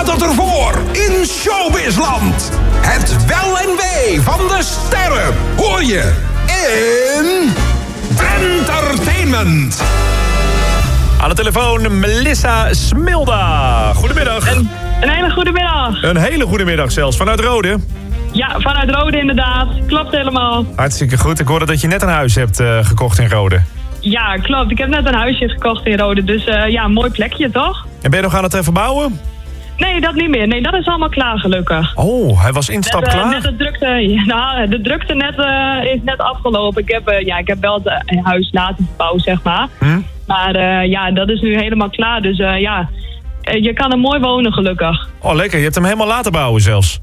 het ervoor in Showbizland. Het wel en wee van de sterren hoor je in Entertainment. Aan de telefoon Melissa Smilda. Goedemiddag. Een hele goede middag. Een hele goede middag zelfs, vanuit Rode. Ja, vanuit Rode inderdaad. Klopt helemaal. Hartstikke goed. Ik hoorde dat je net een huis hebt gekocht in Rode. Ja, klopt. Ik heb net een huisje gekocht in Rode. Dus ja, een mooi plekje, toch? En ben je nog aan het verbouwen? Nee, dat niet meer. Nee, dat is allemaal klaar, gelukkig. Oh, hij was instap klaar? Net de drukte is net afgelopen. Ik heb wel het huis laten verbouwen, zeg maar. Maar ja, dat is nu helemaal klaar. Dus ja, je kan er mooi wonen, gelukkig. Oh, lekker. Je hebt hem helemaal laten bouwen zelfs.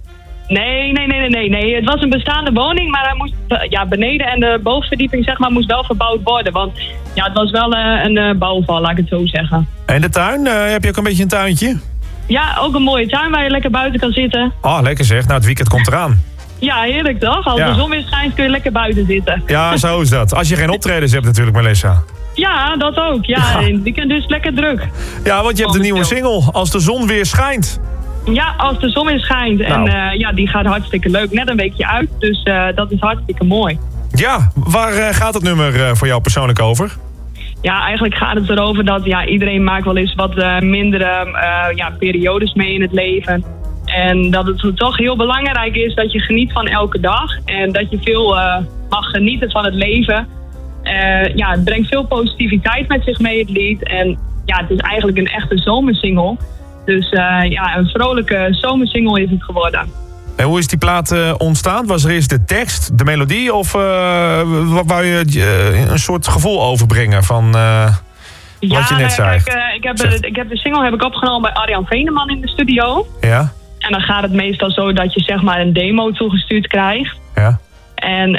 Nee. Het was een bestaande woning, maar hij moest beneden en de bovenverdieping zeg maar moest wel verbouwd worden. Want ja, het was wel een bouwval, laat ik het zo zeggen. En de tuin? Heb je ook een beetje een tuintje? Ja, ook een mooie tuin waar je lekker buiten kan zitten. Oh, lekker zeg. Nou, het weekend komt eraan. Ja, heerlijk toch? Als de zon weer schijnt kun je lekker buiten zitten. Ja, zo is dat. Als je geen optredens hebt natuurlijk, Melissa. Ja, dat ook. Ja, in het weekend dus lekker druk. Ja, want je hebt een nieuwe single. Als de zon weer schijnt. Ja, als de zon weer schijnt. Nou. En ja, die gaat hartstikke leuk. Net een weekje uit, dus dat is hartstikke mooi. Ja, waar gaat het nummer voor jou persoonlijk over? Ja, eigenlijk gaat het erover dat iedereen maakt wel eens wat mindere periodes mee in het leven. En dat het toch heel belangrijk is dat je geniet van elke dag. En dat je veel mag genieten van het leven. Het brengt veel positiviteit met zich mee, het lied. En ja, het is eigenlijk een echte zomersingle. Dus een vrolijke zomersingle is het geworden. En hoe is die plaat ontstaan? Was er eerst de tekst, de melodie of wou je een soort gevoel overbrengen van wat je net zei? Ik heb de single opgenomen bij Arjan Veneman in de studio. Ja. En dan gaat het meestal zo dat je zeg maar een demo toegestuurd krijgt. Ja. En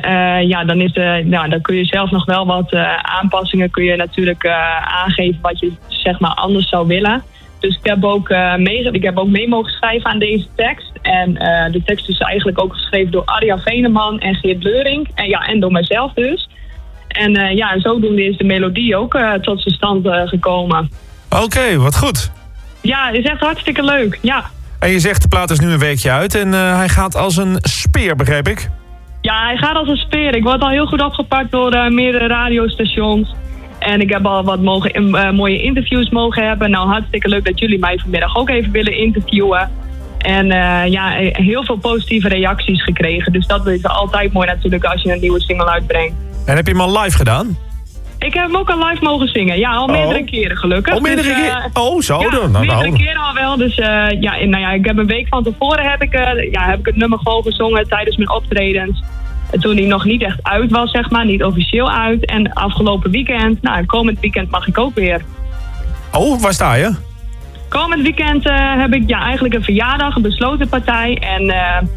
dan kun je zelf nog wel wat aanpassingen kun je natuurlijk aangeven wat je zeg maar anders zou willen. Dus ik heb ook mee mogen schrijven aan deze tekst. En de tekst is eigenlijk ook geschreven door Arjan Veneman en Geert Leurink. En door mijzelf dus. En zodoende is de melodie ook tot zijn stand gekomen. Oké, wat goed. Ja, het is echt hartstikke leuk, ja. En je zegt de plaat is nu een weekje uit en hij gaat als een speer, begreep ik? Ja, hij gaat als een speer. Ik word al heel goed opgepakt door meerdere radiostations. En ik heb al wat mooie interviews mogen hebben. Nou, hartstikke leuk dat jullie mij vanmiddag ook even willen interviewen. En heel veel positieve reacties gekregen. Dus dat is altijd mooi natuurlijk als je een nieuwe single uitbrengt. En heb je hem al live gedaan? Ik heb hem ook al live mogen zingen. Ja, al meerdere keren gelukkig. Al meerdere keren? Oh, zo ja, dan. Meerdere keren al wel. Dus ik heb een week van tevoren heb ik het nummer gewoon gezongen tijdens mijn optredens. Toen hij nog niet echt uit was, zeg maar. Niet officieel uit. En afgelopen weekend, komend weekend mag ik ook weer. Oh, waar sta je? Komend weekend heb ik eigenlijk een verjaardag, een besloten partij. En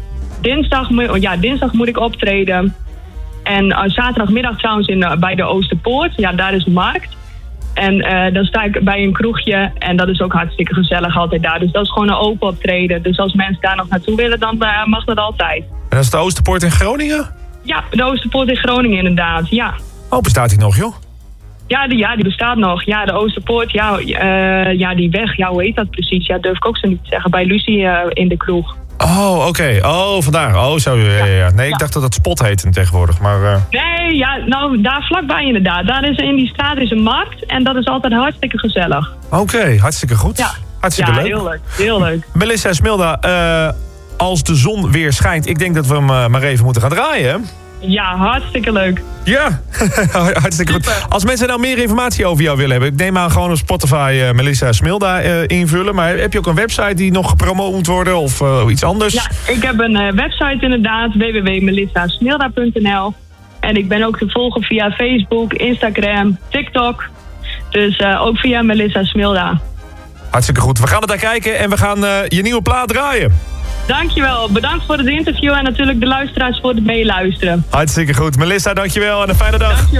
dinsdag moet ik optreden. En zaterdagmiddag trouwens bij de Oosterpoort. Ja, daar is de markt. En dan sta ik bij een kroegje. En dat is ook hartstikke gezellig altijd daar. Dus dat is gewoon een open optreden. Dus als mensen daar nog naartoe willen, dan mag dat altijd. En dat is de Oosterpoort in Groningen? Ja, de Oosterpoort in Groningen inderdaad, ja. Oh, bestaat die nog, joh? Ja, die bestaat nog. Ja, de Oosterpoort, die weg. Ja, hoe heet dat precies? Ja, durf ik ook zo niet te zeggen. Bij Lucie in de kroeg. Oh, oké. Oh, vandaar. Oh, zo. Ja. Nee, ik dacht dat het Spot heette tegenwoordig, maar... Nee, daar vlakbij inderdaad. Daar is in die straat is een markt en dat is altijd hartstikke gezellig. Oké, hartstikke goed. Ja. Hartstikke leuk. Heel leuk. Heel leuk. Melissa Smilda, als de zon weer schijnt, ik denk dat we hem maar even moeten gaan draaien. Ja, hartstikke leuk. Ja, hartstikke goed. Als mensen nou meer informatie over jou willen hebben, ik neem aan gewoon op Spotify Melissa Smilda invullen. Maar heb je ook een website die nog gepromoot moet worden of iets anders? Ja, ik heb een website inderdaad, www.melissasmilda.nl. En ik ben ook te volgen via Facebook, Instagram, TikTok. Dus ook via Melissa Smilda. Hartstikke goed. We gaan het daar kijken en we gaan je nieuwe plaat draaien. Dankjewel. Bedankt voor het interview en natuurlijk de luisteraars voor het meeluisteren. Hartstikke goed. Melissa, dankjewel en een fijne dag. Dankjewel.